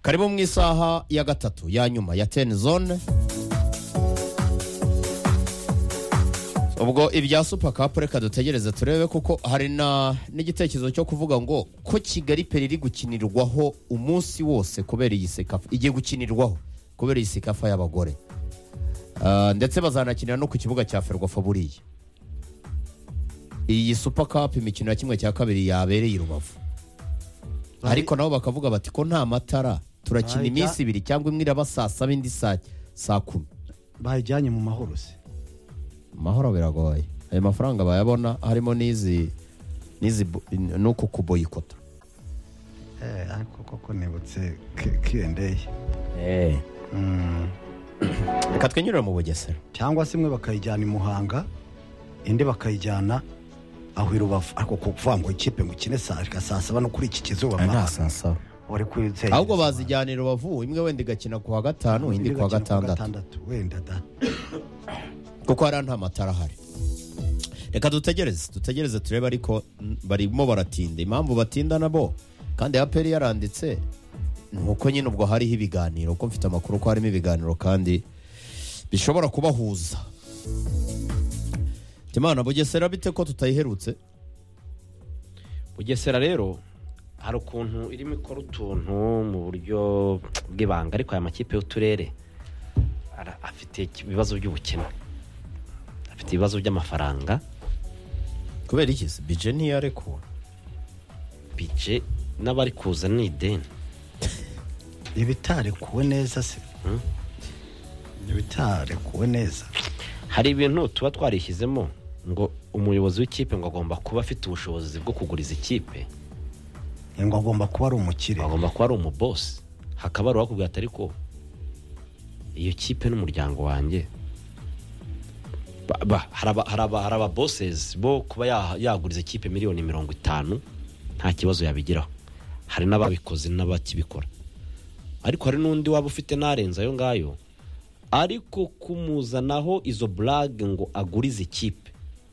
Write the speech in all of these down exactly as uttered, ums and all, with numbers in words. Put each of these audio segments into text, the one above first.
karibu mu isaha ya gatatu ya nyuma ya ten zone. Ubwo ibya Super Cup reka dutegereze turebe kuko hari na n'igitekerezo cyo kuvuga ngo ko Kigali Peri iri gukinirwaho umunsi wose kubera iyi sekafa igiye gukinirwaho kubera iyi sekafa y'abagore. Uh, ndetse bazanakinira no ku kibuga cya Ferwafa buriye. Iyi Super Cup imikino ya kimwe cya kabiri yabereye i Rubavu. Ariko nabo bakavuga bati ko nta matara turakina iminsi ibiri cyangwa imwe iraba saa saba indi saa saa kumi. Bayijyanye mu mahoro se. Mahoro biragoye. Ayo mafaranga bayabona harimo nizi nizi nuko kuboyikota. Eh ariko koko nibutse Q and A. Eh. Mm. Reka twenyura mu Bugesera. Cyangwa simwe bakayijyana i Muhanga indi bakayijyana aho i Rubavu ariko kuvuga ngo ikipe ngo kine saa saa saba no kuri iki kizuba mahanga. Saa saba. Uri kwizeye. Ahubwo bazijyana i Rubavu imwe wenda igakina ku wa gatanu indi ku wa gatandatu. Wenda da. Kuko hari nta matara hari. Reka dutegereze dutegereze turebe ariko barimo baratinda impamvu batinda nabo kandi A P R yaranditse nuko nyine ubwo hariho ibiganiro ko mfite amakuru ko harimo ibiganiro kandi bishobora kubahuza. Timana Bugesera bite ko tutayiherutse? Bugesera rero hari ukuntu irimo ikora utuntu mu buryo bw'ibanga ariko aya makipe y'uturere afite ibibazo by'ubukene, afite ibibazo by'amafaranga. Kubera iki se budget ntiyarekura? Budget n'abari kuza ni ideni. Ibitarekuwe neza se. Hmm? Ibitarekuwe neza. Hari ibintu tuba twarishyizemo ngo umuyobozi w'ikipe ngo agomba kuba afite ubushobozi bwo kuguriza ikipe. Ngo agomba kuba ari umukire. Agomba kuba ari umuboss. Hakaba ari wakubwira atari ko iyo kipe n'umuryango wanjye ba haraba haraba haraba bosses bo kuba yaguriza ikipe miliyoni mirongo itanu nta kibazo yabigiraho. Hari n'ababikoze n'abakibikora. Ariko hari n'undi waba ufite narenza yo ngayo ariko kumuzanaho izo blague ngo agurize ikipe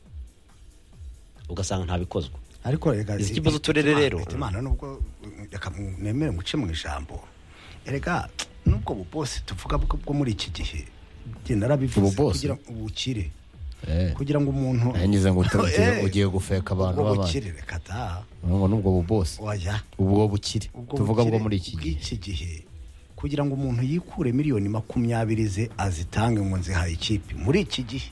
ugasanga ntabikozwe. Ariko rega ikibazo turere rero Imana nubwo nemere muce mu ijambo erega nubwo bose tuvuga bwo muri iki gihe narabivuze kugira ubukire eh kugira ngo umuntu yanyize ngo ugiye ugiye gufeka abantu baba ubukire reka ta ngo nubwo bose oya ubwo bukire tuvuga bwo muri iki gihe iki gihe kugira ngo umuntu yikure miliyoni makumyabiri ze azitange ngo nzihaye ikipe muri iki gihe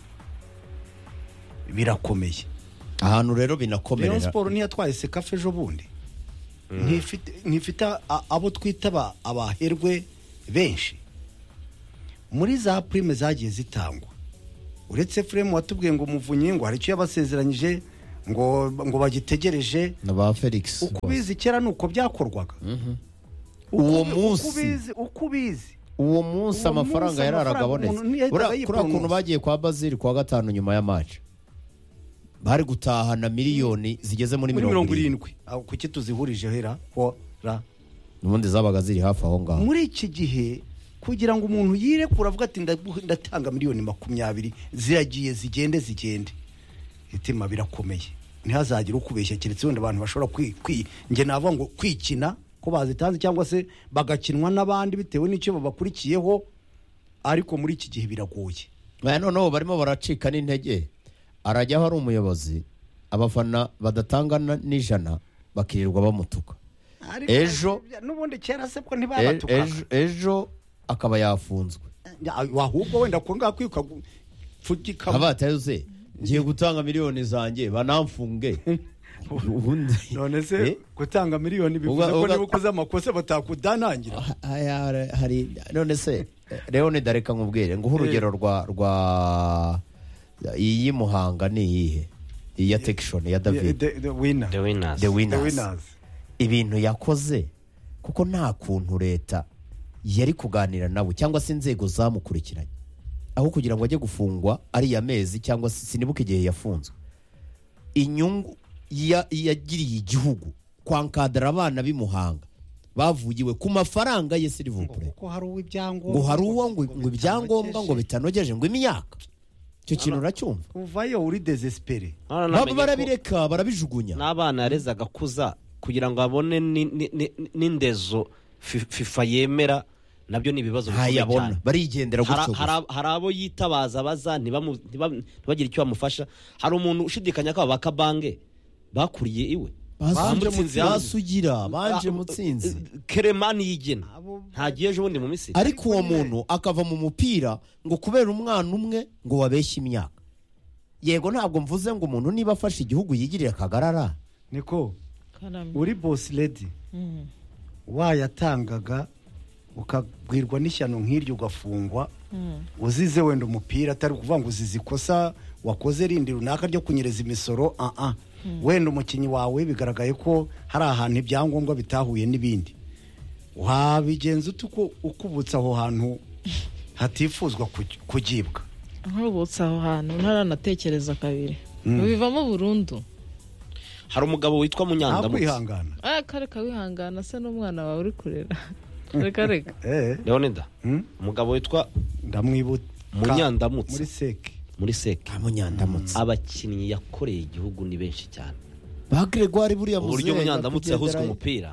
birakomeye. Ahantu rero binakomerera. Rayon Sport ni yatwaye sekafe ejo bundi. Ntifite ntifite abo twita abaherwe benshi. Muri za prime zagiye zitangwa. Uretse frame watubwiye ngo muvunye ngo hari cyo yabasezeranyije ngo ngo bagitegereje na ba Felix. Ukubizi kera nuko byakorwaga. Mhm. Uwo munsi ukubizi ukubizi uwo munsi amafaranga yararagabonetse. Kuri akuntu bagiye kwa Bazil kwa gatanu nyuma ya match. Bari gutahana miliyoni zigeze muri mirongo irindwi. Aho kuki tuzihurije hera ho ra nubundi zabaga ziri hafi aho ngaho. Muri iki gihe kugira ngo umuntu yirekura avuga ati ndatanga miliyoni makumyabiri ziragiye zigende zigende itima birakomeye. Ntihazagira ukubeshya keretse wenda abantu bashobora kwi nge navuga ngo kwikina ko bazitanze cyangwa se bagakinwa n'abandi bitewe n'icyo babakurikiyeho ariko muri iki gihe biragoye. Noneho barimo baracika n'intege. Arajyaho ari umuyobozi abafana badatanga n'ijana bakirirwa bamutuka. Ejo nubundi cyera se ko ntibabatuka. Ejo akaba yafunzwe. Wahubwo wenda ko ngakwika fugika. Abatayoze ngiye gutanga miliyoni zanjye banamfunge. None se gutanga miliyoni bivuze ko niba ukoze amakosa batakudanangira. Hari none se Leone Dareka nkubwire ngo urugero rwa rwa iyi Muhanga ni iyihe iya section ya David the winner the winners the winners ibintu yakoze kuko nta kuntu leta yari kuganira nabo cyangwa se inzego zamukurikiranye aho kugira ngo ajye gufungwa ari ya mezi cyangwa se sinibuka igihe yafunzwe. Inyungu yagiriye igihugu kwankadara abana b'imuhanga bavugiwe ku mafaranga ye silivupure ko hari uw'ibyangombwa ngo hari uwo ngo ibyangombwa ngo bitanogeje ngo imyaka cyo kintu uracyumva uvayo uri desespere baba barabireka barabijugunya n'abana yarezaga kuza kugira ngo abone n'indezo Fi- FIFA yemera nabyo ni ibibazo bikomeye ntayabona cyane barigendera Hari- gutyo hari gusa. ab- hari abo yitabaza baza ntibamu- ntibam- ntibagire icyo bamufasha hari umuntu ushidikanya ko aba bakabange bakuriye iwe Banje Bamutsinze hanze. basugira banje Ah, mutsinzi Keremani yigena Abo- ntagiye ejo bundi mu Misiri ariko uwo muntu akava mu mupira ngo kubera umwana umwe ngo wabeshye imyaka yego ntabwo mvuze ngo umuntu niba afashe igihugu yigirira akagarara niko Karame. uri boss lady Mm. wayatangaga ukabwirwa n'ishyano nk'iryo ugafungwa Mm. uzize wenda umupira atari ukuvuga ngo uzize ikosa wakoze rindi runaka ryo kunyereza imisoro ah ah wenda umukinnyi wawe bigaragaye ko hari ahantu ibyangombwa bitahuye n'ibindi wabigenza ute uko ukubutse aho hantu hatifuzwa kugi- kugibwa nkurubutse aho hantu ntaranatekereza kabiri bivamo burundu hari umugabo witwa nta Munyandamutse kwihangana ah kareka wihangana se n'umwana wawe uri kurera reka reka eh Leonida hmm? umugabo witwa ndamwibuka Munyandamutse muri seki muri seke munyandamutse abakinnyi yakoreye igihugu ni benshi cyane ba Gregoire buriya uburyo muzehe Munyandamutse yahuzwe nyakwigendera- umupira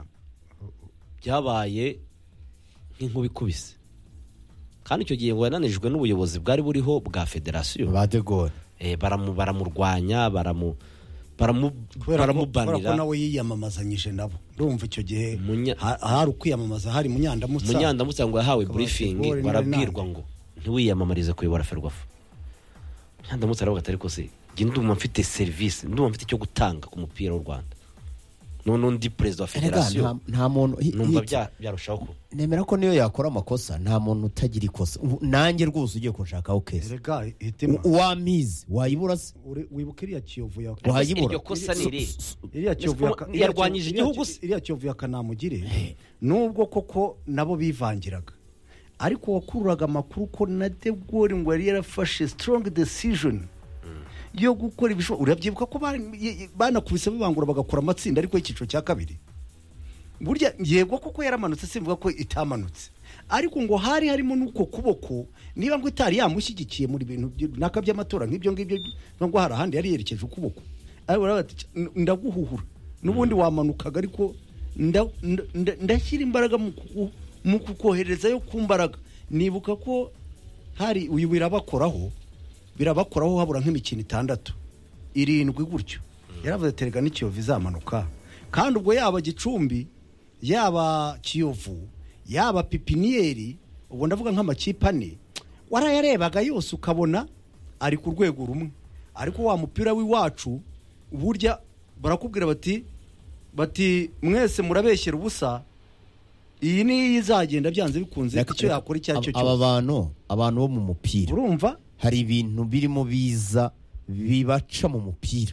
byabaye nk'inkuba ikubise kandi icyo gihe ngo yananijwe n'ubuyobozi bwari buriho bwa federasiyo ba de Gaulle Eh, baramu baramurwanya baramu baramu kubera ko kubera ko baramubanira nawe yiyamamazanyije nabo urumva icyo gihe Munya- ha- hari ukwiyamamaza hari munyandamutsa Munyandamutse ngo yahawe Akaba briefing Gregoire barabwirwa Nari ngo ntiwiyamamarize kuyobora ferwafa Munyandamutse aravuga ati ariko se njye ndumva mfite serivisi ndumva mfite icyo gutanga ku mupira w'u Rwanda none undi perezida wa Erega federasiyo nta- nta muntu hi- numva hi- bya- byarushaho ko nemera ko niyo yakora amakosa nta muntu utagira ikosa Ubu nanjye rwose ugiye kunshakaho keza erega hitima wamizi wayibura se Uri- wibuka iriya kiyovu ya wayibura iryo kosa ni iri iriya kiyovu ya Ese yarwanyije iriya- igihugu se? iriya kiyovu ya kanamugire nubwo koko nabo bivangiraga ariko wakururaga amakuru ko na de Gaulle ngo yari yarafashe strong decision yo gukora ibishoboka urabyibuka ko bari- ye- ye- banakubise babangura bagakora amatsinda ariko icyiciro cya kabiri burya yego koko yaramanutse simvuga ko itamanutse ariko ngo hari harimo n'uko kuboko niba ngo itari yamushyigikiye muri bintu byo- runaka by'amatora nk'ibyo ngibyo ngo hari ahandi yari yerekeje ukuboko ariko baravuga bati, ndaguhuhura n'ubundi wamanukaga ariko nda- nda- nda- ndashyira imbaraga mu kugu- mu kukoherezayo ku mbaraga nibuka ko hari uyu birabakoraho birabakoraho habura nk'imikino itandatu irindwi gutyo yaravuze terega n'ikiyovu izamanuka kandi ubwo yaba gicumbi yaba kiyovu yaba pipiniyeri ubwo ndavuga nk'amakipe ane warayarebaga yose ukabona ari ku rwego rumwe ariko wa mupira w'iwacu burya barakubwira bati bati mwese murabeshyera ubusa iyi niyo izagenda byanze bikunze icyo yakora icyo ari cyo aba cyose bantu abantu bo mu mupira urumva hari ibintu birimo biza bibaca mu mupira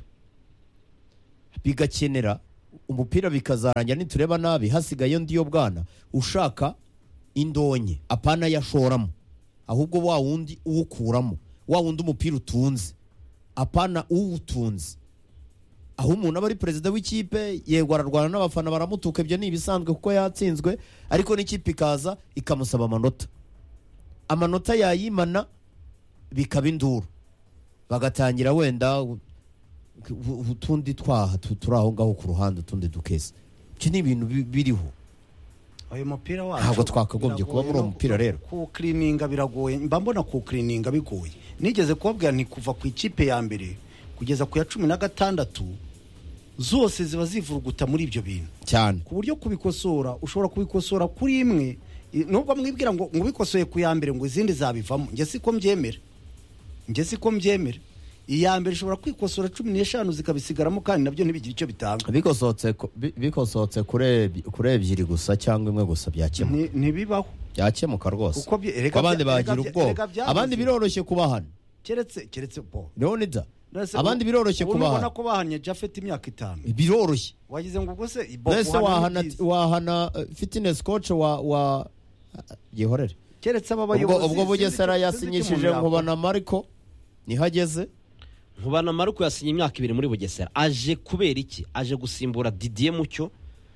bigakenera umupira bikazarangira nitureba nabi hasigaye ndiyo bwana ushaka indonye apana yashoramo ahubwo wa wundi uwukuramo wa wundi umupira utunze apana uwutunze aho umuntu aba ari perezida w'ikipe yego ararwana n'abafana baramutuka ibyo ni ibisanzwe kuko yatsinzwe ariko n'ikipe ikaza ikamusaba amanota amanota yayimana bikaba induru bagatangira wenda u- u- utundi twaha tu- turi aho ngaho ku ruhande utundi dukese ibyo ni ibintu bi- biriho ayo mupira wacu Ntabwo twakagombye kuba muri uwo mupira rero. kuwukirininga biragoye mba mbona kuwukirininga bigoye nigeze kubabwira nti kuva ku ikipe ya mbere kugeza ku ya cumi na gatandatu zose ziba zivuruguta muri ibyo bintu cyane ku buryo kubikosora ushobora kubikosora kuri imwe i- nubwo mwibwira ngo ngo ubikosoye ku ya mbere ngo izindi zabivamo njye siko mbyemera njye siko mbyemera iya mbere ishobora kwikosora cumi n'eshanu zikabisigaramo kandi nabyo ntibigire icyo bitanga bikosohotse ku- bi- bikosohotse kuri ebi- kuri ebyiri gusa cyangwa imwe gusa byakemuka Nti- ntibibaho byakemuka rwose Kuko bye- erega Ko abandi bya- bagira erega bya- ubwoba erega byahoze. abandi biroroshye kubahana keretse keretse bo leonida Nese abandi ubu- biroroshye ubu nubona kubahana ko bahanye Japhet imyaka itanu biroroshye wagize ngo ubwo se bo- mbese guhana wahana ni byiza. wahana uh, fitness coach wa wa gihorere keretse aba ubwo bayobozi ubwo bugesera yasinyishije nkubana mariko niho ageze nkubana Maruko yasinye imyaka ibiri muri Bugesera aje kubera iki aje gusimbura Didier Mucyo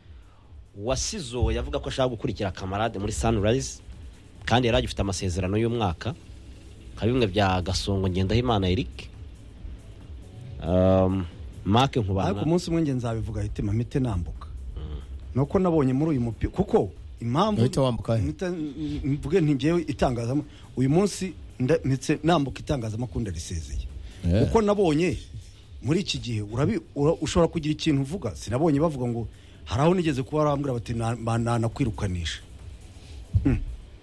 wasizowe yavuga ko ashaka gukurikira kamarade muri Sunrise kandi yari agifite amasezerano y'umwaka nka bimwe bya Gasongo Ngendahimana Eric um, Mark ariko Nkubana umunsi umwe nge nzabivuga hitima mite nambuka nuko nabonye muri uyu mupira kuko impamvu Uhita wambuka he? mpita mvuge nti njyewe itangazamakuru uyu munsi nda- ndetse nambuka itangazamakuru ndarisezeye Eh. kuko nabonye muri iki gihe urabi- ura- ushobora kugira ikintu uvuga sinabonye bavuga ngo hari aho nigeze kuba barambwira bati "Na- nanakwirukanisha Hmm.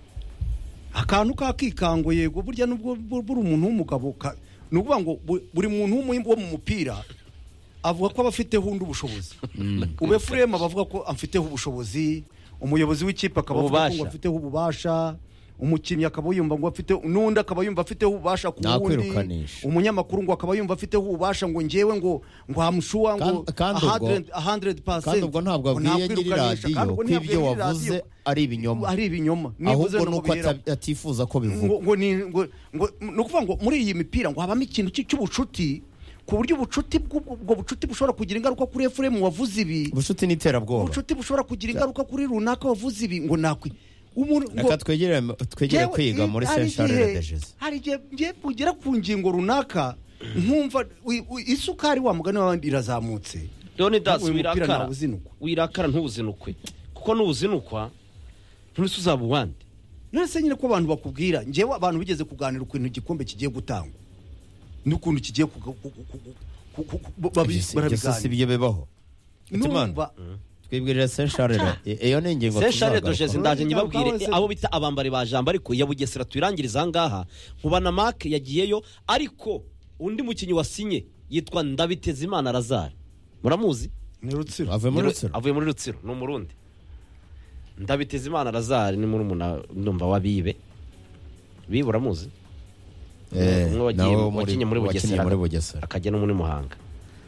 akantu kakikango yego burya nubwo bu- buri umuntu w'umugabo ka- ni ukuvuga ngo bu- buri muntu w'umu- wo mu mupira avuga ko aba afiteho undi ubushobozi ube furema bavuga ko amfiteho ubushobozi umuyobozi w'ikipe akaba avuga ko Ububasha. ngo afiteho ububasha umukinnyi akaba yumva ngo afite n'undi akaba yumva afiteho ububasha ku wundi Nakwirukanisha. umunyamakuru ngo akaba yumva afiteho ububasha ngo njyewe ngo ngo hamushuwa ngo Kandi- kandi ubwo- a hundred percent kandi ubwo ntabwo abwiye nyiri radiyo ko ibyo wavuze ari ibinyoma ari ibinyoma ahubwo no nuko bihera- ata- atifuza ko bivugwa ngo ngo ni ngo ngo ni ukuvuga ngo muri iyi mipira ngo habamo ikintu cy- cy'ubucuti ku buryo ubucuti bw'ubwo ubwo bucuti bushobora kugira ingaruka kuri Efuremu wavuze ibi ubucuti n'iterabwoba ubucuti bushobora kugira ingaruka kuri runaka wavuze ibi ngo nakwi umuntu ngo reka twegere twegere Jewe, kwiga i- muri hari Saint Charles igihe- de Jesus hari igihe ngiye kugera ku ngingo runaka nkumva wi- wi- isukari wa mugani w'abandi irazamutse Leonidas Uyu mupira wirakara ntawuzinukwa. wirakara ntubuzinukwe kuko nubuzinukwa ntuse uzaba uwandi none se nyine ko abantu bakubwira njyewe abantu bigeze kuganira ukuntu igikombe kigiye gutangwa n'ukuntu kigiye ku- ku- ku- ku- ku- ku- ku- babi- Ibyo si- ibyo si barabiganira ibyo bibaho Hitimana, numva twibwirira Saint Charles I- iyo ni ingingo Saint Charles de tuzagarukaho. Jesus ndaje nyibabwire Garuka- abo bita abambari ba jambo ariko ya Bugesera tuyirangiriza ahangaha nkubana Mark yagiyeyo ariko undi mukinnyi wasinye yitwa Ndabitezimana Lazare muramuzi ni rutsiro avuye muri Rutsiro avuye muri Rutsiro ni umurundi Ndabitezimana Lazare ni murumuna ndumva wabibe bibe uramuzi Eh, umwe wagiye nawe muri- wakinnye muri wakinnye Bugesera muri Bugesera akajya no muri Muhanga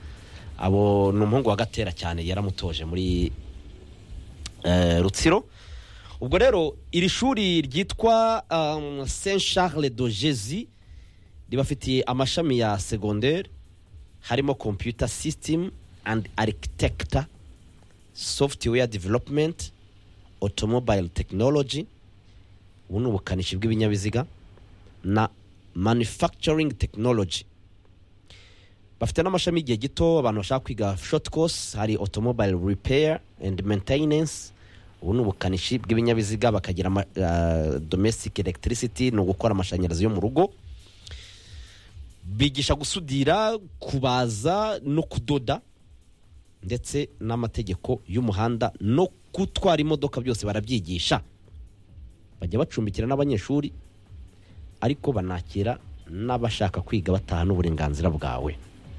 abo ni umuhungu wa Gatera cyane yaramutoje muri eh, Rutsiro ubwo rero iri shuri ryitwa um, Saint Charles de Jesus ribafitiye amashami ya secondaire harimo computer system and architecture software development automobile technology ubu ni ubukanishi bw'ibinyabiziga na manufacturing technology bafite n'amashami y'igihe gito abantu bashaka kwiga short course hari automobile repair and maintenance ubu ni ubukanishi bw'ibinyabiziga bakagira ama- uh, domestic electricity ni ugukora amashanyarazi yo mu rugo bigisha gusudira kubaza no kudoda ndetse n'amategeko y'umuhanda no gutwara imodoka byose barabyigisha bajya bacumbikira n'abanyeshuri ariko banakira n'abashaka kwiga bataha n'uburenganzira bwawe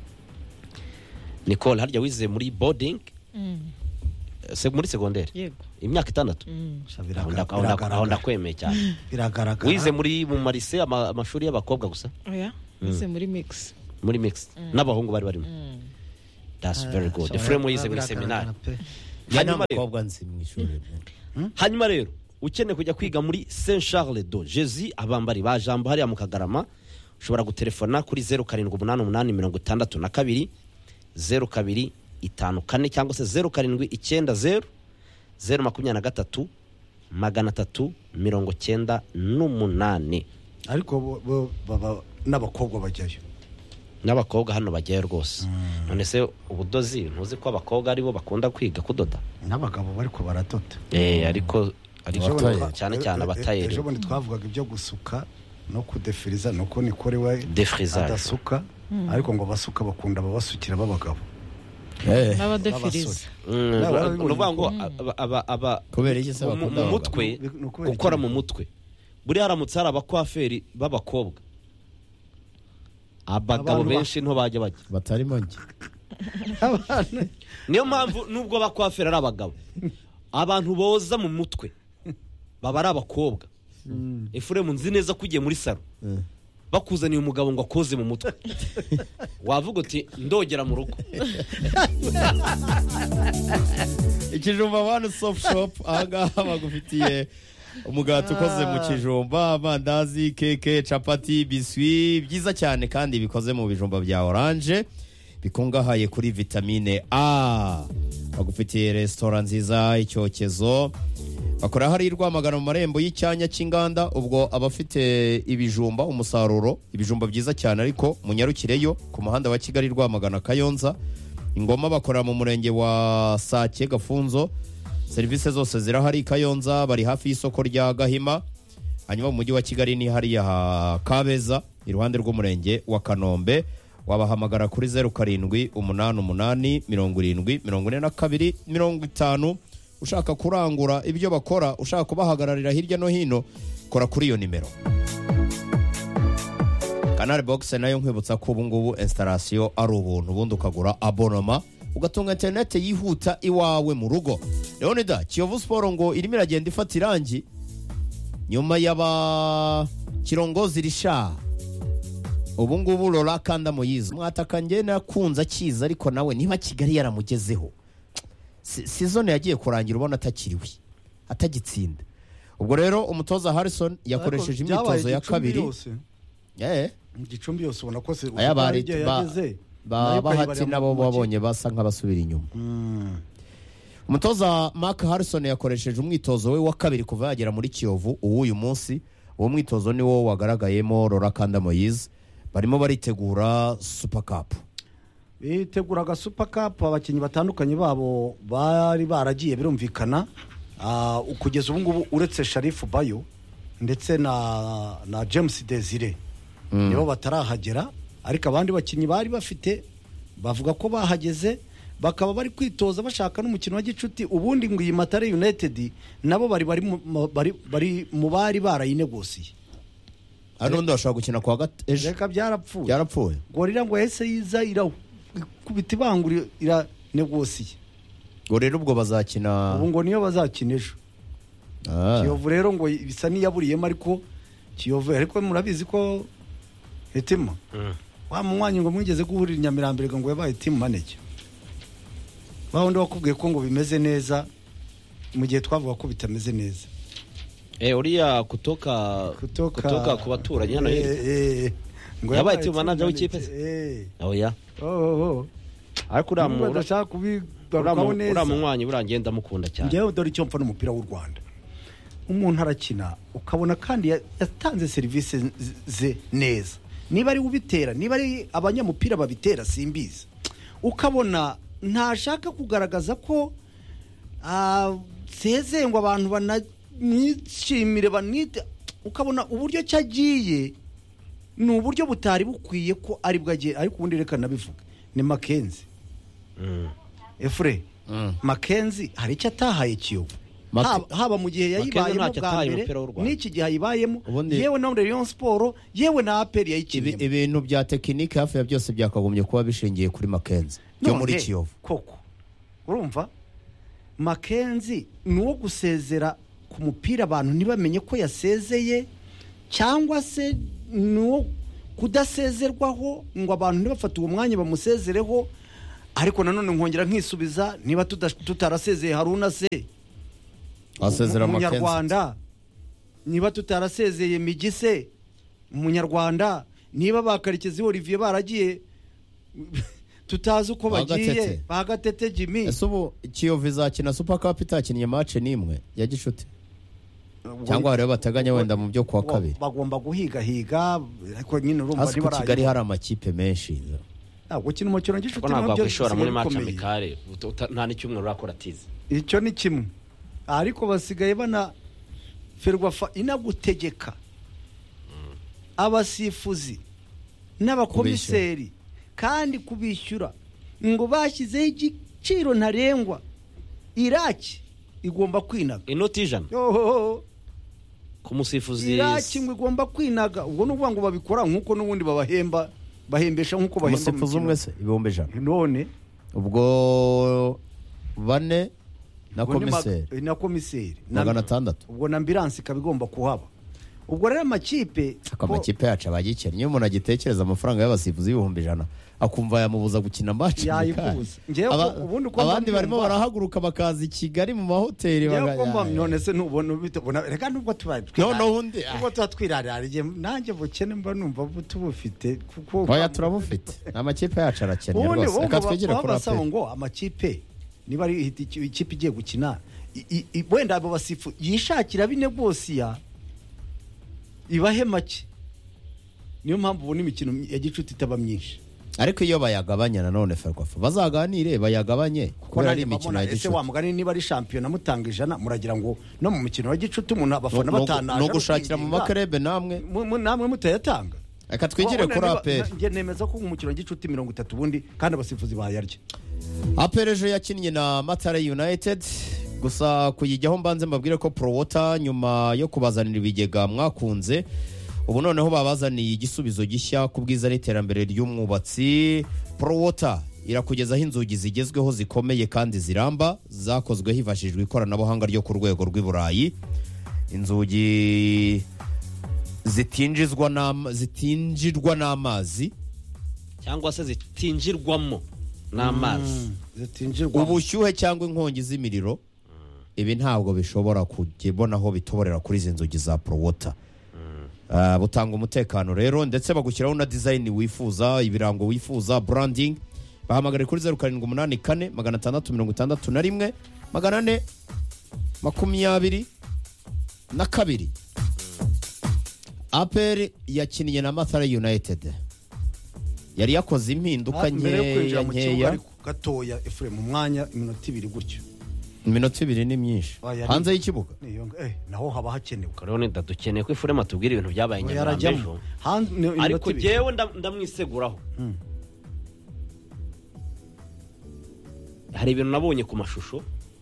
Nicole harya wize muri boarding se muri secondaire yego imyaka itandatu Mm. Sha aho biraga- nda- aho nda- aho biragaragara ndakwemeye cyane biragaragara wize muri mu marise ama- amashuri y'abakobwa gusa oya nize muri mix muri mix n'abahungu bari barimo that's very good Efremu yize muri seminari njye nta hanyuma rero mukobwa nzi mu ishuri hanyuma rero ukeneye kujya kwiga muri Saint Charles de Jesus abambari ba jambo hariya mu Kagarama ushobora gutelefona kuri zeru karindwi umunani umunani mirongo itandatu na kabiri zeru kabiri itanu kane cyangwa se zeru karindwi icyenda zeru zeru makumyabiri na gatatu magana atatu mirongo cyenda n'umunani ariko bo- bo- baba n'abakobwa bajyayo n'abakobwa hano bajyayo rwose none se ubudozi ntuzi ko abakobwa aribo bakunda kwiga kudoda n'abagabo bariko baradoda eh ariko ariko Abatayeri. cyane cyane E- e- abatayeri ejo bundi twavugaga ibyo gusuka no kudefiriza nuko nikore we Defrisage. adasuka ariko ngo basuka bakunda ababasukira b'abagabo Eh, n'abadefiriza Mm, Nawe ni urabibona ukuvuga ngo ko- aba- aba- aba- kubera iki se mu- bakunda mu abagabo? mutwe Ni ukubera gukora iki? mu mutwe buriya haramutse hari abakwaferi b'abakobwa abagabo Abantu ba- benshi nto bajya bajya batarimo njye abana niyo mpamvu nubwo abakwaferi ari abagabo abantu boza mu mutwe baba ari abakobwa Efuremu nzi neza ko ugiye muri salo Eh. bakuzaniye umugabo ngo akoze mu mutwe wavuga uti ndogera mu rugo ikijumba wani sofu shopu ahangaha bagufitiye umugati ukoze mu kijumba amandazi keke capati biswi byiza cyane kandi bikoze mu bijumba bya oranje bikungahaye kuri vitamine A bagufitiye resitora nziza icyokezo bakora hari Rwamagana mu marembo y'icyanya cy'inganda ubwo abafite ibijumba umusaruro ibijumba byiza cyane ariko munyarukireyo ku muhanda wa Kigali Rwamagana Kayonza Ingoma bakora mu murenge wa Sake Gafunzo serivisi zose zirahari. Kayonza bari hafi y'isoko rya Gahima, hanyuma mu mujyi wa Kigali ni hariya ha Kabeza iruhande rw'umurenge wa Kanombe. Wabahamagara kuri zeru karindwi umunani umunani mirongo irindwi mirongo ine na kabiri mirongo itanu. Ushaka kurangura ibyo bakora, ushaka kubahagararira hirya no hino, kora kuri iyo nimero. Canal Box nayo nkwibutsa ko ubu ngubu installation ari ubuntu, ubundi ukagura abonoma ugatunga internet yihuta iwawe mu rugo. Leonida, Kiyovu Sport ngo irimo iragenda ifata irangi nyuma y'aba kirongozi risha. Ubu ngubu Lola Kanda Moyize mwataka nge nakunza kiza, ariko nawe niba Kigali yaramugezeho season yagiye kurangira ubona atakiriwe atagitsinda. Ubwo rero umutoza Harrison yakoresheje imyitozo ya kabiri eh Gicumbi yose ubona ko se aya bari bahati nabo babonye basa nk'abasubira inyuma. Umutoza Mark Harrison yakoresheje umwitozo we wa kabiri kuva yagera muri Kiyovu uyu munsi. Uwo mwitozo ni wo wagaragayemo Lola Kanda Moyize. Barimo baritegura Super Cup. Biteguraga Super Cup, abakinnyi batandukanye babo bari baragiye birumvikana. Uh, kugeza ubu ngubu uretse Sharifu Bayo ndetse na na James Desire mm. nibo batarahagera, ariko abandi bakinnyi bari bafite bavuga ko bahageze, bakaba bari kwitoza bashaka n'umukino wa gicuti. Ubundi ngo iyi Matare United nabo bari bari bari bari mu bari barayinegosiye. Ano ndo ashaka gukina kwa gateje reka byarapfuye byarapfuye Gorira ngo yese yiza ira kubita ibanguri ira negosiye. Gorira ubwo bazakina ubu ngo niyo bazakina ejo. ah. Kiyovu rero ngo bisa niyaburiyemo, ariko Kiyovu ariko murabizi ko Hetima mm. wa mwanya ngo mwigeze guhurira Nyamirambere ngo yabaye team manager. Bawundi wakubwiye ko ngo bimeze neza mu gihe twavuga ko bitameze neza. Eh uriya kutoka kutoka, kutoka ku baturanyi hano hino eh, eh, ngo yabaye team manager w'ikipe eh oh ya oh oh ariko uramu ndashaka kubigarukaho neza. Uramu mwanya burangenda mukunda cyane. Ngewe dore icyo mfa n'umupira w'u Rwanda, umuntu arakina ukabona kandi yatanze service ze neza, niba ari ubitera niba ari abanyamupira babitera simbizi, ukabona ntashaka kugaragaza ko ah sezengwa abantu bana mwishimire banite, ukabona uburyo cyagiye ni uburyo butari bukwiye ko ari bwagiye. Ariko ubundi reka nabivuga ni Mackenzie mm. Efre mm. Mackenzie hari icyo atahaye Kiyovu haba, haba mu gihe yayibayemo bwa mbere n'iki gihe yayibayemo, yewe na Rayon Sport yewe na A P R yayikinye. Ibintu bya tekinike hafi ya byose byakagumye kuba bishingiye kuri Mackenzie byo muri Kiyovu. Koko urumva Mackenzie nuwo gusezera ku mupira abantu ntibamenye ko yasezeye, cyangwa se nuwo kudasezerwaho ngo abantu ntibafate uwo mwanya bamusezereho. Ariko nanone nkongera nkisubiza, niba tutarasezeye Haruna se asezera Munyarwanda, niba tutarasezeye Migise Munyarwanda, niba bakarekezi Olivier baragiye tutazi uko bagiye bagatete Jimmy. Ese ubu Kiyovu izakina Super Cup itakinnye match nimwe ya gicuti, cyangwa rero bateganya wenda mu byo kwa kabiri bagomba guhiga higa, ariko nyine urumva ni baraye. Kigali hari amakipe menshi ntabwo kino mu cyo gicuti ntabwo kwishora muri match amikare, nta n'icyumwe urakora tize. Icyo ni kimwe, ariko basigaye bana Ferwafa inagutegeka mm. abasifuzi n'abakomiseri kandi kubishyura ngo bashyizeho igiciro ntarengwa. Iraki igomba kwinaga inoti ijana ku musifuzi, Iraki ngo igomba kwinaga. Ubwo n'uvuga ngo babikora nkuko n'ubundi babahemba bahembesha nkuko bahemba umusifuzi umwe se ibihumbi ijana. None ubwo bane na komiseri na komiseri magana atandatu, ubwo na ambulance ikabigomba kuhaba. Ubwo rero amakipe amakipe yacu abagikennye, iyo umuntu agitekereza amafaranga y'abasifuzi ibihumbi ijana akumva yamubuza gukina match. Abandi barimo barahaguruka bakaza i Kigali mu mahoteli bagaya. None se nubona bitabona reka nubwo tubaye none undi ubwo twatwirarariye nanjye bukene mba numva butubufite kuko oya turabufite. Amakipe yacu arakennye rwose. Reka twigire kuri apel ngo amakipe niba ari ikipe igiye gukina wenda abo basifu yishakira binegosiya ibahe make. Niyo mpamvu ubona imikino ya gicuti itaba myinshi. ariko iyo bayagabanya nanone ferwafa bazaganire bayagabanye kuko ari imikino ya ese gicuti wa mugani niba ari shampiyona mutanga ijana muragira ngo no mu mukino wa gicuti umuntu abafana No- no- batanaje no gushakira mu makerebe namwe Mu- mu- namwe mutayatanga reka twigire Wowe kuri niba- aperi na- nge nemeza ko mu mukino wa gicuti mirongo itatu ubundi kandi abasifuzi bayarya aperi ejo yakinnye na matare united gusa kuyijyaho mbanze mbabwire ko prowota nyuma yo kubazanira ibigega mwakunze ubu noneho babazaniye igisubizo gishya ku bwiza n'iterambere ry'umwubatsi prowota irakugezaho inzugi zigezweho zikomeye kandi ziramba zakozwe hifashishijwe ikoranabuhanga ryo ku rwego rw'i burayi inzugi zitinjizwa n'ama- zitinjirwa n'amazi cyangwa se zitinjirwamo n'amazi zitinjirwa ubushyuhe cyangwa inkongi z'imiriro ibi ntabwo bishobora kujya aho bitoborera kuri izi nzugi za prowota Uh, butanga umutekano rero ndetse bagushyiraho na design wifuza ibirango wifuza branding bahamagare kuri zeru karindwi umunani kane magana atandatu mirongo itandatu na rimwe magana ane makumyabiri na kabiri aperi yakinnye na Mathare United yari yakoze impinduka mbere yo kwinjira nkeya mu kibuga nkeya ariko gatoya Efure mu mwanya iminota ibiri gutyo iminota ibiri ni myinshi Oya, ni- hanze y'ikibuga niyo eh naho haba hakenewe rero nida dukeneye ko ifurema tubwira ibintu byabaye nyamara ejo yarajyamo hanze ni iminota ariko ibiri. jewe nda- ndamwiseguraho hari ibintu nabonye ku mashusho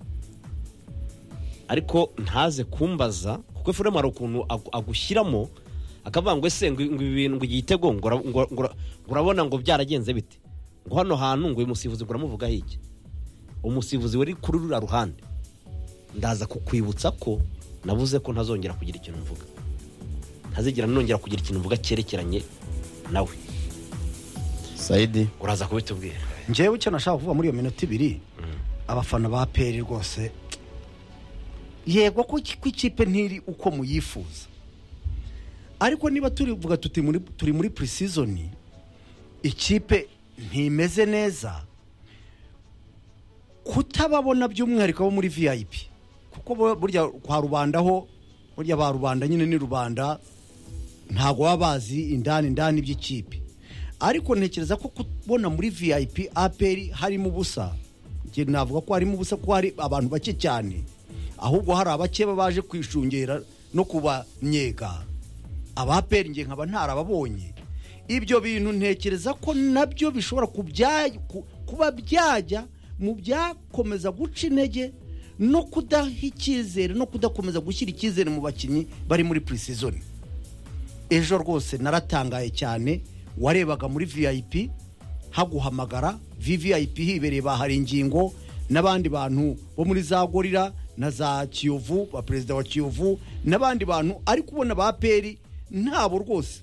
ariko ntaze kumbaza kuko ifurema hari ukuntu agu- agushyiramo akavuga ngo ese ngo ngo ibi bintu ngo igitego ngo ura- ngo- ngo ura- ngo urabona ngo byaragenze bite ngo hano hantu ngo uyu musifuzi ngo uramuvugaho iki umusifuzi wari kuri ruriya ruhande ndaza kukwibutsa ko navuze ko ntazongera kugira ikintu mvuga ntazigera nongera kugira ikintu mvuga cyerekeranye nawe Saidi uraza kubitubwira njyewe icyo nashaka kuvuga muri iyo minota ibiri abafana ba peri rwose yego ko iki- ko ikipe ntiri uko muyifuza ariko niba turivuga tuti muri turi muri pre-season ikipe ntimeze neza kutababona by'umwihariko bo muri V I P kuko bo- burya kwa rubanda ho burya ba rubanda nyine ni rubanda ntago baba bazi indani indani by'ikipe ariko ntekereza ko kubona muri V I P aperi harimo ubusa njye navuga ko harimo ubusa ko hari abantu bake cyane ahubwo hari abake baje kwishungera no kubanyega abaperi nge nkaba ntarababonye ibyo bintu ntekereza ko nabyo bishobora kubya ku- kuba byajya mu byakomeza guca intege no kudaha icyizere no kudakomeza gushyira icyizere mu bakinnyi bari muri pre-season ejo rwose naratangaye cyane warebaga muri V I P haguhamagara V V I P hibereye bahari ingingo n'abandi bantu bo muri za gorira na za Kiyovu ba perezida wa Kiyovu n'abandi bantu ari kubona ba peri ntabo rwose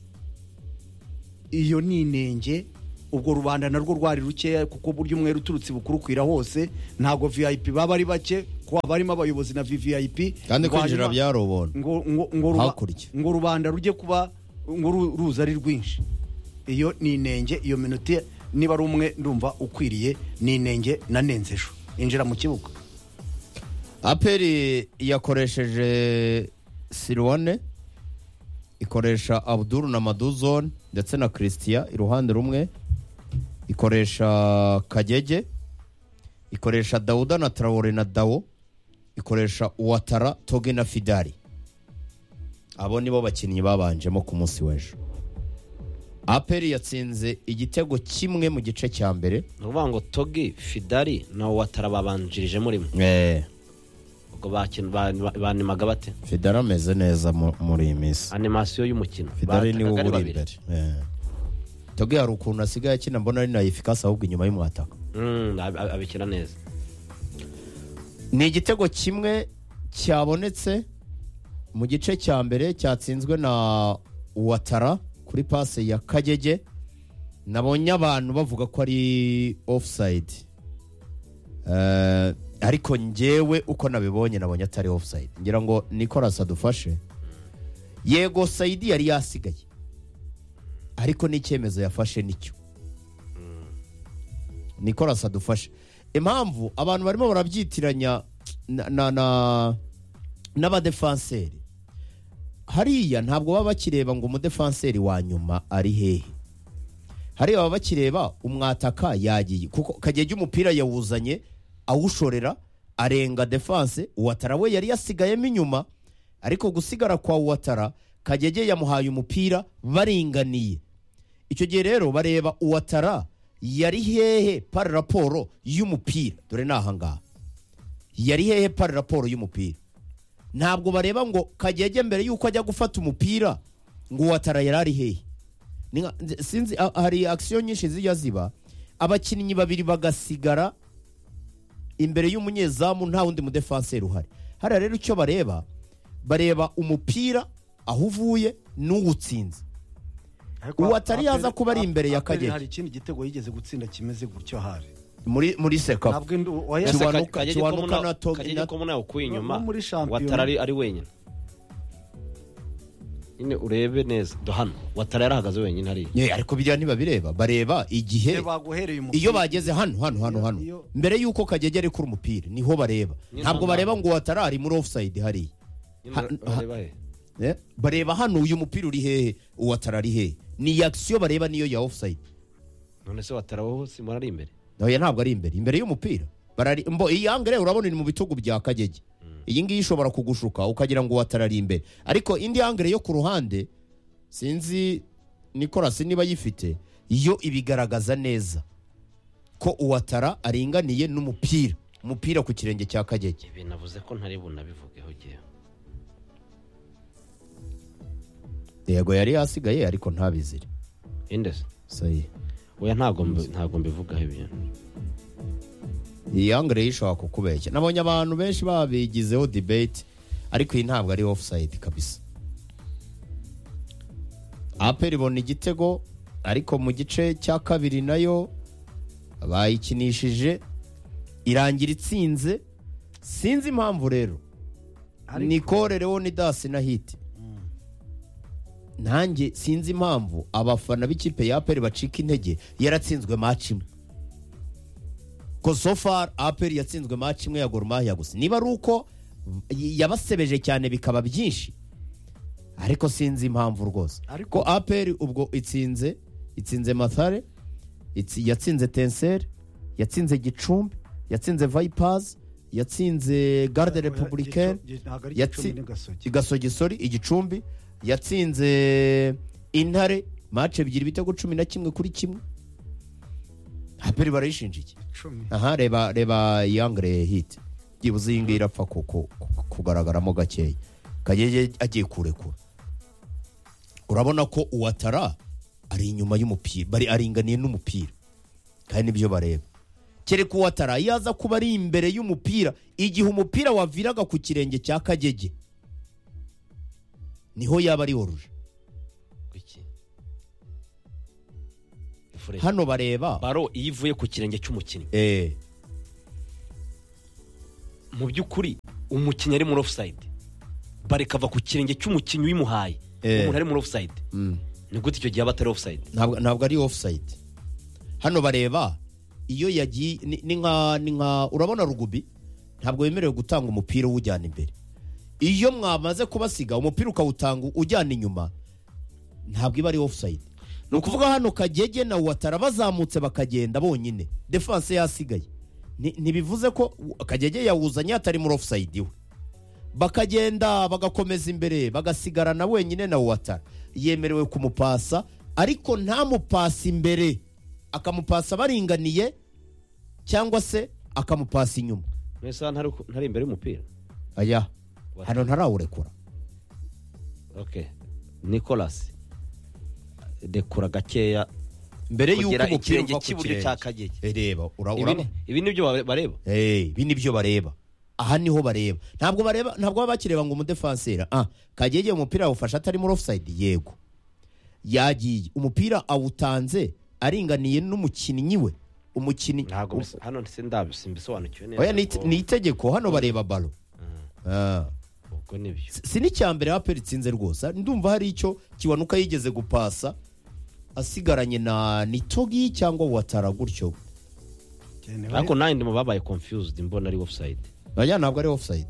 iyo ni inenge ubwo rubanda narwo rwari rukeya kuko buryo umwe ruturutse bukurukwira hose ntago V I P baba ari bake ko barimo abayobozi na V V I P kandi ngo kwinjira hanyuma- byarobona ngo ngo ngo ruba- Hakurya. ngo rubanda rujye kuba ngo ru- ruza ari rwinshi iyo ni inenge iyo minota niba ari umwe ndumva ukwiriye ni inenge nanenze ejo injira mu kibuga aperi yakoresheje Sirwane ikoresha Abdul na Maduzone ndetse na Christian iruhande rumwe ikoresha Kagege ikoresha Dauda na Traore na Dawo ikoresha Uwatara Toge na Fidari abo nibo bakinnyi babanjemo ku munsi w'ejo aperi yatsinze igitego kimwe mu gice cya mbere ni ukuvuga ngo togi fidari na watara babanjirije murimo eh ubwo bakina ba- ba- banimaga bate Fidari ameze neza mu- muri iyi minsi animasiyo y'umukino Fidari niwe Batakaga ari uri babiri. imbere eh Toge hari ukuntu asigaye akina mbona ari na efikasi ahubwo inyuma y'umwataka Mm, ab- ab- abikina neza ni igitego kimwe cyabonetse mu gice cya mbere cyatsinzwe na Uwatara kuri pase ya Kagege nabonye abantu bavuga ko ari offside Eh, ariko njyewe uko nabibonye nabonye atari offside ngira ngo Nicolas adufashe yego Saidi yari yasigaye ariko n'icyemezo yafashe nicyo Nicolas adufashe impamvu abantu barimo barabyitiranya na na na- n'abadefanseri hariya ntabwo baba bakireba ngo umudefanseri wa nyuma ari hehe hariya baba bakireba umwataka yagiye kuko Kagege umupira yawuzanye awushorera arenga defense Uwatara we yari yasigayemo inyuma ariko gusigara kwa Uwatara Kagege yamuhaye umupira baringaniye icyo gihe rero bareba Uwatara yari hehe par raporo y'umupira dore nahangaha yari hehe par raporo y'umupira ntabwo bareba ngo Kagege mbere yuko ajya gufata umupira ngo Uwatara yarari hehe sinzi hari action nyinshi zijya ziba abakinnyi babiri bagasigara imbere y'umunyezamu nta wundi mu defenseur uhari hari rero icyo bareba bareba umupira aho uvuye n'uwutsinze Uwatari yaza kuba ari imbere ya Kagege hari ikindi gitego yigeze gutsinda kimeze gutyo hari muri muri seka kiwanuka kiwanuka na to Kagege ko muna ukuye inyuma Uwatara ari ari wenyine ine urebe neza do hano Uwatara yarahagaze wenyine hari ye ariko bijya niba bireba bareba igihe iyo bageze hano hano hano hano mbere yuko Kagege ari kuri umupira niho bareba ntabwo bareba ngo Uwatara ari muri offside hari Eh bareba hano uyu mupira uri hehe Uwatara ari hehe ni action bareba niyo ya offside none se Uwatara wowe simora ari imbere oya ntabwo ari imbere imbere y'umupira barari mbo iyi angre urabona ni mu bitugu bya Kagege iyi ngiyi ishobora kugushuka ukagira ngo Uwatara ari imbere ariko indi angre yo ku ruhande sinzi Nicolas niba yifite iyo ibigaragaza neza ko Uwatara aringaniye n'umupira umupira ku kirenge cya Kagege ibi navuze ko ntari bunabivugeho giye yego yari yasigaye ariko ntabizire indese sayi oya ntago ntago mbivugaho ibintu iyi angre yishobora kukubeshya nabonye abantu benshi babigizeho debate ariko iyi ntabwo ari offside kabisa Aperi ibona igitego ariko mu gice cya kabiri nayo bayikinishije irangira itsinze sinzi impamvu rero Nicole Leonidas na hit nanjye sinzi impamvu abafana b'ikipe ya Aperi bacika intege yaratsinzwe match imwe ko so far Aperi yatsinzwe match imwe ya Gor Mahia gusa niba ari uko yabasebeje cyane bikaba byinshi ariko sinzi impamvu rwose ko Aperi ubwo itsinze itsinze Mathare yatsinze Tenseri yatsinze Gicumbi yatsinze Vipers yatsinze Garde Republicaine yatsinze Gasogi sorry Igicumbi yatsinze Intare match ebyiri bitego cumi na kimwe kuri kimwe Aperi barayishinjije aha reba reba Yangre hit gibuze ingi irapfa kuko kugaragaramo gakeya Kagege agiye kurekura urabona ko Uwatara ari inyuma y'umupira bari aringaniye n'umupira kandi nibyo bareba kereka Uwatara yaza kuba ari imbere y'umupira igihe umupira waviraga ku kirenge cya Kagege niho yaba ari oruje hano bareba baro iyivuye ku kirenge cy'umukinnyi eh mu by'ukuri umukinnyi ari muri offside barekava ku kirenge cy'umukinnyi wimuhaye umuntu ari muri offside ni gute icyo gihe abatari offside ntabwo ntabwo ari offside hano bareba iyo yagiye ni nka ni nka urabona rugubi ntabwo yemerewe gutanga umupira ujyana imbere iyo mwamaze kubasiga umupira ukawutanga ujyana inyuma ntabwo iba ari offside no kuvuga hano Kagege na Uwatara bazamutse bakagenda bonyine defense yasigaye ntibivuze ko Kagege yawuzanye atari muri offside we bakagenda bagakomeza imbere bagasigarana wenyine na Uwatara yemerewe kumupasa ariko nta mupasa imbere akamupasa baringaniye cyangwa se akamupasa inyuma mwese ntari ntari imbere y'umupira aya hano ntarawurekura okay Nicolas dekura gakeya mbere yuko umupira kiburyo cya Kagege reba urabona ibi nibyo bareba eh ibi nibyo bareba aha niho bareba ntabwo bareba ntabwo bakireba ngo umudefensera ah Kagege umupira awufasha atari muri offside yego yagiye umupira awutanze aringaniye n'umukinnyi we umukinnyi ntabwo hano ndabisimbissobanukiwe neza oya ni itegeko hano bareba balo ah ubwo nibyo si ni cyambere Aperi tsinze rwose ndumva hari icyo kiwanuka yigeze gupasa asigaranye na Nitogi cyangwa Uwatara gutyo ariko nine ndimo babaye confused mbona ari offside aya ntabwo ari offside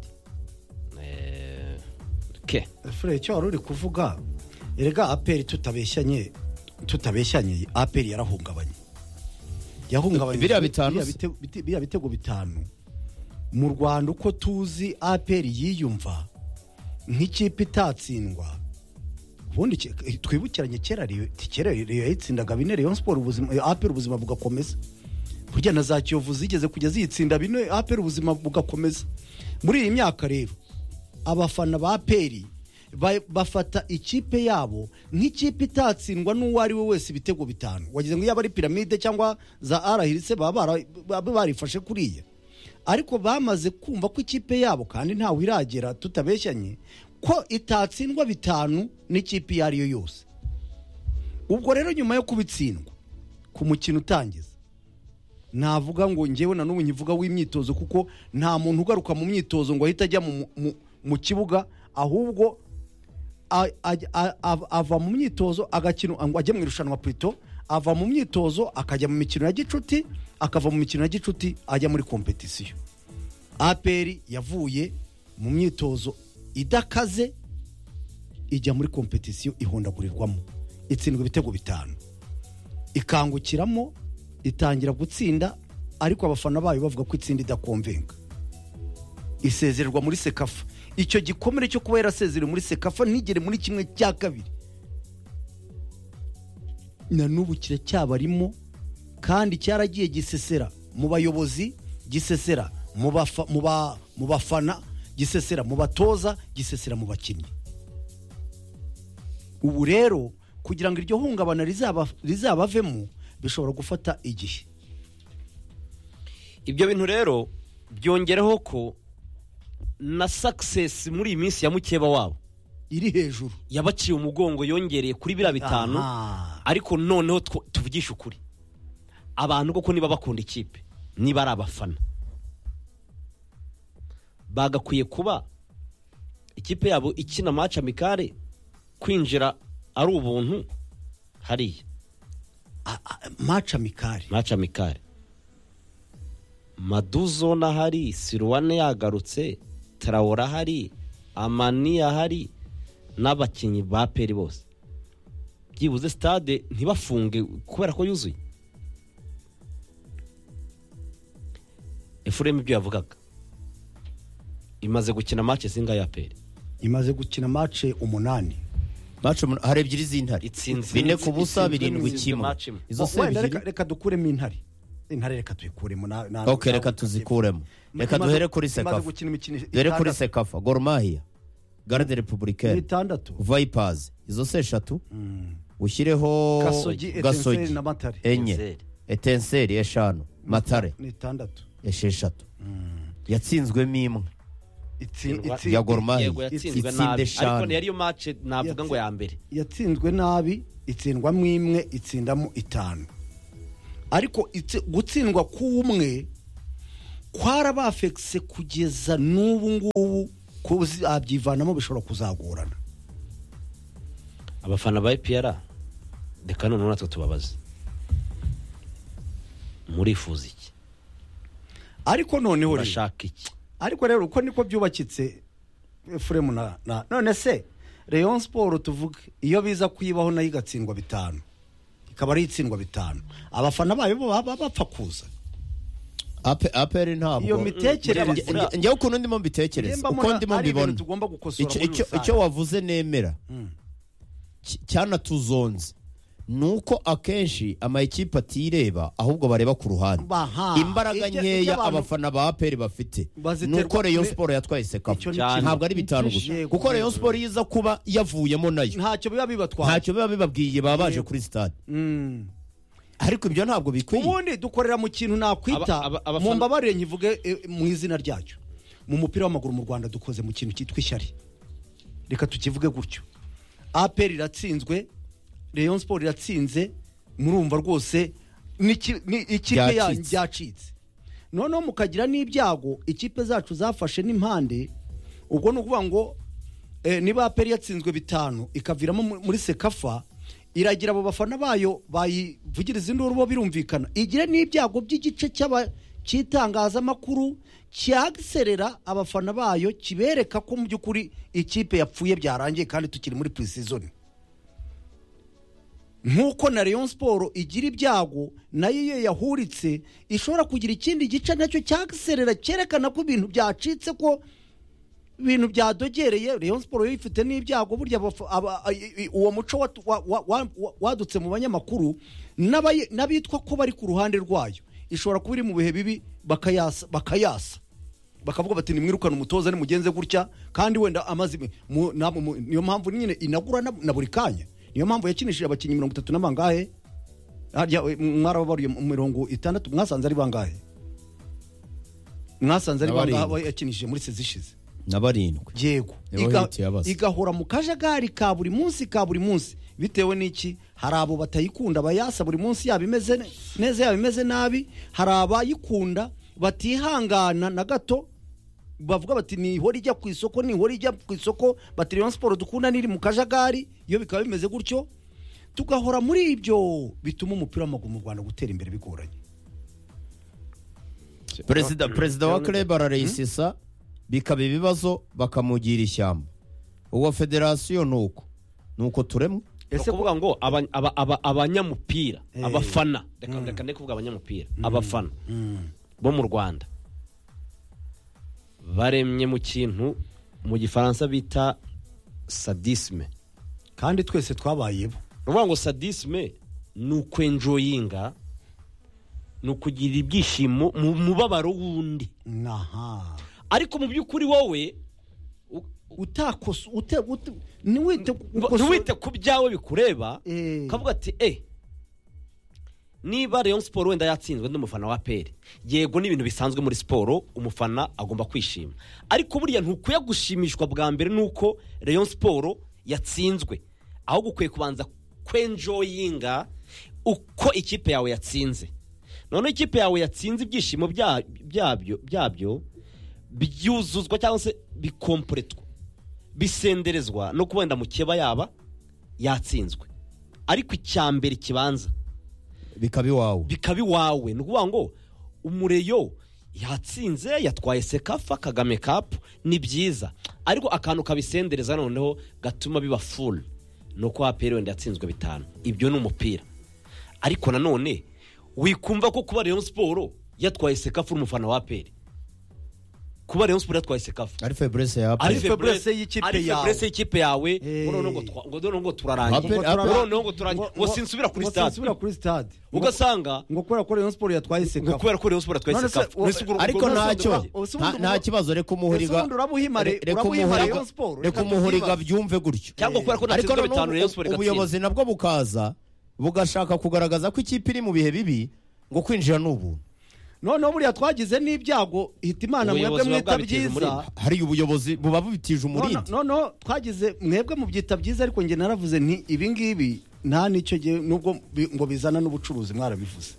eh ke Fure cyo wari uri kuvuga erega Aperi tutabeshyanye tutabeshyanye aperi yarahungabanye yahungabanye Biriya bitanu biriya se? bite- bite- biriya bitego bitanu mu Rwanda uko tuzi aperi yiyumva nk'ikipe itatsindwa ubundi ke- twibukiranye kera Rayon- kera Rayon yayitsindaga bine Rayon Sport ubuzima aperi ubuzima bugakomeza burya na za Kiyovu zigeze kujya ziyitsinda bine aperi ubuzima bugakomeza muri iyi myaka rero abafana ba aperi ba- bafata ikipe yabo nk'ikipe itatsindwa n'uwo ari we wese ibitego bitanu wagize ngo yaba ari piramide cyangwa za arahirise baba bara- baba barifashe kuriya ariko bamaze kumva ko ikipe yabo kandi ntawe iragera tutabeshyanye ko itatsindwa bitanu n'ikipe iyo ari yo yose ubwo rero nyuma yo kubitsindwa ku mukino utangiza navuga ngo ngewe na n'ubu nkivuga w'imyitozo kuko nta muntu ugaruka mu myitozo ngo ahite ajya mu- mu- mu kibuga ahubwo a- a- a- a- ava mu myitozo agakina ngo ajye mu irushanwa purito ava mu myitozo akajya mu mikino ya gicuti akava mu mikino ya gicuti ajya muri kompetisiyo aperi yavuye mu myitozo idakaze ijya muri kompetisiyo ihondagurirwamo itsindwa ibitego bitanu ikangukiramo itangira gutsinda ariko abafana bayo bavuga ko itsinda idakomvenga isezererwa muri sekafa icyo gikomere cyo kuba yarasezerewe muri sekafa ntigere muri kimwe cya kabiri na n'ubu kiracyabarimo kandi cyaragiye gisesera mu bayobozi gisesera mu bafa- mu ba- mu bafana gisesera mu batoza gisesera mu bakinnyi ubu rero kugira ngo iryo hungabana rizaba rizabavemo bishobora gufata igihe ibyo bintu rero byongeraho ko na success muri iyi minsi ya mukeba wabo iri hejuru yabaciye umugongo yongereye kuri biriya bitanu Aha. ariko noneho tw- tuvugishe ukuri abantu koko niba bakunda ikipe niba ari abafana bagakwiye kuba ikipe yabo ikina match amicale kwinjira ari ubuntu hariya maca mikari match amicale maduzo n'ahari siruwane yagarutse tarawora ahari amani ahari n'abakinnyi ba peri bose byibuze stade ntibafunge kubera ko yuzuye efuremu ibyo yavugaga imaze gukina match zinga ya peri imaze gukina mace umunani Match umun- hari ebyiri z'intare Itsinze- bine ku busa itsinzwe birindwi n'itsinzwe kimwe match imwe. izo se Wenda ebyiri reka- reka dukuremo intare intare reka tuyikuremo na- na- ok na- reka tuzikuremo reka Imaze- duhere kuri imaze sekafa gukina imikino duhere kuri itandatu. sekafa gormahiya garde republicaine itandatu vipers izo se eshatu ushyireho Gasogi, Etincelle na Matare. enye Etincelle. etenseri eshanu matare ni itandatu esheshatu yatsinzwemo imwe Itsi- Irwa- itsi- ya Gor Mahia. yego yatsinzwe Itsinda nabi eshanu. ariko ni yariyo match navuga ngo Yatsi- ya mbere yatsinzwe nabi itsindwamo imwe itsindamo itanu ariko itsi- gutsindwa k'umwe kwarabafekise kugeza n'ubu ngubu kubyivanamo bishobora kuzagorana abafana ba epr reka none natwe tubabaze murifuza iki ariko noneho rero urashaka iki ariko rero uko niko byubakitse Efuremu na, na none se Rayon Sport tuvuge iyo biza kuyibaho nayo igatsindwa bitanu ikaba ari itsindwa bitanu abafana bayo bo baba bapfa kuza Ape- aperi ntabwo iyo mitekerereze Nge- nge- njyewe ukuntu ndimo mbitekereza Nimba uko mbona ndimo ari ibintu mbibona tugomba gukosora Icyo- muri icyo- rusange. icyo wavuze nemera Cy- cyanatuzonze ni uko akenshi amayikipe atireba ahubwo bareba ku ruhande Baha. imbaraga Ibyo- ibyo nkeya abantu- abafana ba aperi bafite Baziterwa ni uko Rayon kure- Sport yatwaye sekafa Icyo ni Cyane. kimwe. ntabwo ari bitanu gusa Yego, kuko Rayon yego. Sport yiza kuba yavuyemo nayo ntacyo biba bibatwara ntacyo biba bibabwiye baba baje Yego. kuri stade Mm. ariko ibyo ntabwo bikwiye ubundi dukorera mu kintu nakwita Aba- aba- abafana- mu mbabarire nkivuge eh, mu izina ryacyo mu mupira w'amaguru mu Rwanda dukoze mu kintu cyitwa ishyari reka tukivuge gutyo aperi iratsinzwe Rayon Sport iratsinze murumva rwose n'iki- ni- ikipe yanyu Byacitse. byacitse noneho mukagira n'ibyago ikipe zacu zafashe n'impande ubwo ni ukuvuga ngo eh, niba aperi yatsinzwe bitanu ikaviramo mu- muri sekafa iragira abo bafana bayo bayivugiriza induru bo birumvikana igire n'ibyago by'igice cy'aba- cy'itangazamakuru cyaserera abafana bayo kibereka ko mu by'ukuri ikipe yapfuye byarangiye kandi tukiri muri pre-season nk'uko na Rayon Sport igira ibyago nayo iyo yahuritse ishobora kugira ikindi gice nacyo cyagiserera cyerekana ko ibintu byacitse, ko ibintu byadogereye. Rayon Sport yo ifite n'ibyago burya uwo muco wadutse mu banyamakuru n'abitwa ko bari ku ruhande rwayo, ishobora kuba iri mu bihe bibi bakayasa bakayasa bakavuga bati nimwirukane umutoza ni mugenze gutya, kandi wenda amazi niyo mpamvu nyine inagura na buri kanya. Niyo mpamvu yakinishije abakinnyi mirongo itatu na bangahe, mwarabaruye mirongo itandatu, mwasanze ari bangahe? Mwasanze ari bangahe yakinishije muri sezishize? Na barindwi. Yego, igahora mu kajagari ka buri munsi ka buri munsi. Bitewe n'iki? Hari abo batayikunda bayasa buri munsi, yaba imeze neza yaba imeze nabi. Hari abayikunda batihangana na gato, bavuga bati ni hori ijya ku isoko, ni hori ijya ku isoko, bati Rayon Sport dukunda niri mu kajagari. Iyo bikaba bimeze gutyo, tugahora muri ibyo, bituma umupira w'amaguru mu Rwanda gutera imbere bigoranye. Perezida Perezida wa club ararayisisa, bikaba ibibazo bakamugira ishyamba. Uwo federasiyo nuko nuko turemwe. Ese kuvuga ngo abanyamupira, abafana, reka reka ne kuvuga abanyamupira, abafana bo mu Rwanda baremye mu kintu mu gifaransa bita sadisme, kandi twese twabayebo. Uvuga ngo sadisme ni ukwenjoyinga, ni ukugira ibyishimo mu mubabaro wundi. Naha. Ariko mu by'ukuri wowe utakoso ute niwite niwite ku byawe bikureba, kavuga ati eh niba Rayon Sport wenda yatsinzwe n'umufana wa A P R, yego n'ibintu bisanzwe muri sport, umufana agomba kwishima. Ariko buriya ntukuye gushimishwa bwa mbere nuko Rayon Sport yatsinzwe, aho gukwiye kubanza kwenjoyinga uko ikipe yawe yatsinze. None ikipe yawe yatsinze, ibyishimo byabyo byabyo byuzuzwa cyangwa se bikomporetwa, bisenderezwa no kubenda mu keba yaba yatsinzwe. Ariko icyambere kibanza bikabi wawe bikabi wawe nukuvuga ngo umureyo yatsinze, yatwaye Sekafa Kagame Cup, ni byiza. Ariko akantu kabisendereza noneho gatuma biba full nuko A P R wenda yatsinzwe bitanu. Ibyo ni umupira. Ariko nanone wikumva ko kuba Rayon Sport yatwaye Sekafa umufana wa A P R, kuba Rayon Sport yatwaye Sekafa ari faiblesse ya ari faiblesse y'ikipe yawe, ari faiblesse y'ikipe yawe. Ngo ngo ngo dore ngo turarangiye, ngo ngo turarangiye, ngo sinsubira kuri stade, sinsubira kuri stade, ugasanga ngo kubera ko Rayon Sport yatwaye Sekafa, ngo kubera ko Rayon Sport yatwaye Sekafa. Ariko ntacyo nta kibazo, reka umuhuriga reka umuhuriga reka umuhuriga byumve gutyo, cyangwa kubera ko natsinzwe bitanu Rayon Sport gatsinze. Ubuyobozi nabwo bukaza bugashaka kugaragaza ko ikipe iri mu bihe bibi, ngo kwinjira n'ubuntu. None buriya twagize n'ibyago, Hitimana mwebwe mwita byiza, hari ubuyobozi buba bubitije umurindi. No no twagize mwebwe mu byita byiza, ariko nge naravuze nti ibi ngibi nta nicyo nubwo ngo bizana n'ubucuruzi, mwarabivuze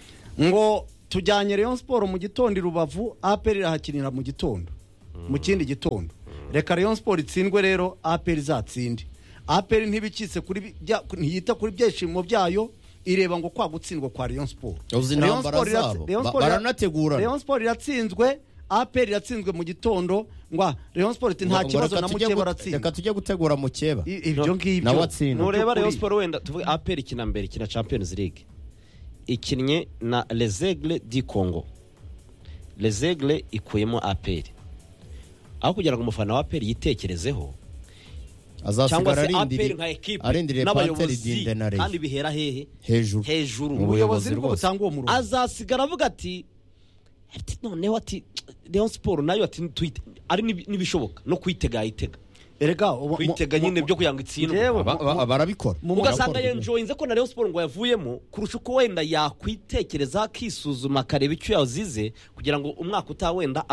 ngo tujyanye Rayon Sport mu gitondo Rubavu, A P R irahakinira mu gitondo, mu kindi gitondo. Reka Rayon Sport itsindwe rero, A P R izatsinde. A P R ntibikitse kuri ntiyita kuri byeshimo byayo, ireba ngo kwa gutsindwa kwa Rayon Sport. Rayon Sport baranategura, Rayon Sport iratsinzwe, A P R iratsinzwe mu gitondo, ngo Rayon Sport nta kibazo na muke baratsinda. Reka tujye gutegura mu keba ibyo ngibyo. Nureba Rayon Sport wenda tuvuge A P R ikina mbere, ikina Champions League, ikinnye na Les Aigles du Congo. Les Aigles ikuyemo A P R, aho kugira ngo umufana wa A P R yitekerezeho azasigara arindiriye arindiriye Panther dinde na kandi bihera hehe hejuru hejuru ubuyobozi bwo butanga uwo murongo. Azasigara avuga ati ati noneho ati Rayon Sport nayo ati ari nibishoboka no kwitega itega, erega kwitega nyine byo kuyanga itsindwa barabikora. Ugasanga yenjoyinze ko na Rayon Sport ngo yavuyemo kurusha uko wenda yakwitekereza akisuzuma akareba icyo yazize, kugira ngo umwaka utaha wenda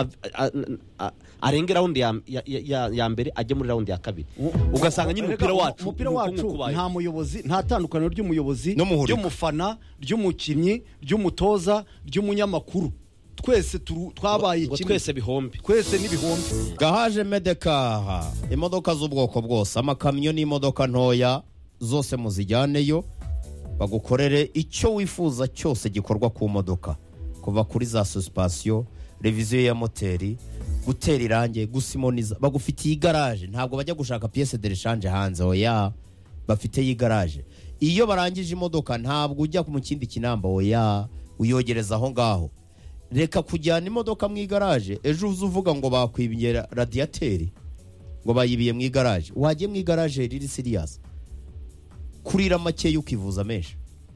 arenge round ya mbere ajye muri round ya kabiri. Ugasanga nyine umupira wacu umupira wacu nta muyobozi, nta tandukaniro ry'umuyobozi, ry'umufana, ry'umukinnyi, ry'umutoza, ry'umunyamakuru. Twese twabaye kimwe, twese bihombi, twese n'ibihombi. Gahaje Medeka, imodoka z'ubwoko bwose, amakamyo n'imodoka ntoya zose muzijyaneyo bagukorere icyo wifuza cyose gikorwa ku modoka, kuva kuri za suspension, revision ya moteri, gutera irange, gusimoniza. Bagufitiye igaraje, ntabwo bajya gushaka pièce de rechange hanze, oya bafite y'igaraje. iyo barangije imodoka ntabwo ujya mu kindi kinamba oya uyogereza aho ngaho. Reka kujyana imodoka mu igaraje ejo uza uvuga ngo bakwibye radiyateri ngo bayibiye mu igaraje, wagiye mu igaraje riri serious kurira makeya ukivuza menshi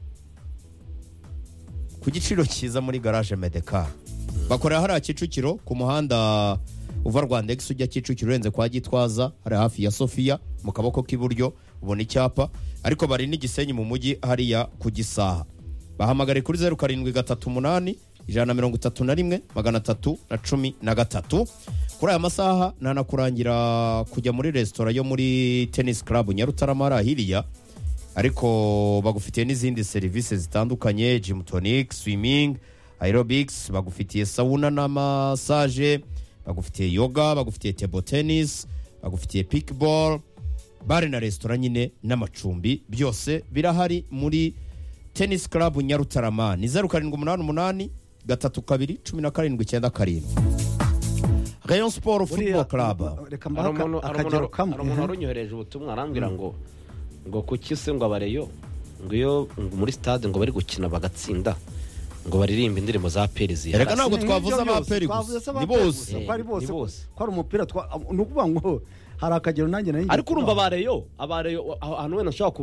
ku giciro cyiza muri garage Medekar. Bakorera hariya Kicukiro ku muhanda uva Rwandex ujya Kicukiro urenze kwa Gitwaza, hari hafi ya Sofia mu kaboko k'iburyo ubona icyapa, ariko bari n'igisenyi mu mujyi hariya ku Gisaha. Bahamagare kuri zeru karindwi gatatu umunani ijana na mirongo itatu na rimwe magana atatu na cumi na gatatu. Kuri aya masaha nanakurangira kujya muri resitora yo muri Tennis Club Nyarutarama hiriya, ariko bagufitiye n'izindi serivisi zitandukanye, gym tonic, swimming, aerobics, bagufitiye sauna na massage, bagufitiye yoga, bagufitiye table tennis, bagufitiye pickball, bare na resitora nyine n'amacumbi byose birahari muri Tennis Club Nyarutarama. Ni zeru karindwi umunani umunani gatatu kabiri cumi na karindwi icyenda karindwi. Rayon Sport Football Club. Reka mbaka akagero kamwe. Umuntu warunyohereje ubutumwa arambwira ngo ngo kuki se ngo abareyo ngo iyo muri stade ngo bari gukina bagatsinda ngo baririmba indirimbo za Perez. Reka ntabwo twavuze aba Perez ni bose bari bose ko ari umupira nukuvuga ngo hari akagero nanjye nanjye. Ariko urumva abareyo abareyo ahantu wenda nshaka